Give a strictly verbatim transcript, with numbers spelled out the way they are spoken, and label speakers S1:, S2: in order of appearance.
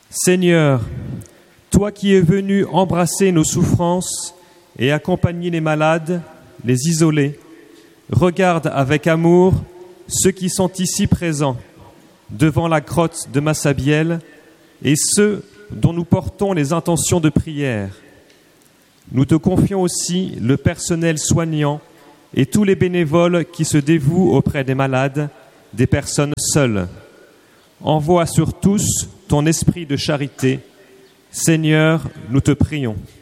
S1: Seigneur, toi qui es venu embrasser nos souffrances et accompagner les malades, les isolés, regarde avec amour ceux qui sont ici présents, devant la grotte de Massabielle, et ceux dont nous portons les intentions de prière. Nous te confions aussi le personnel soignant et tous les bénévoles qui se dévouent auprès des malades, des personnes seules. Envoie sur tous ton esprit de charité. Seigneur, nous te prions.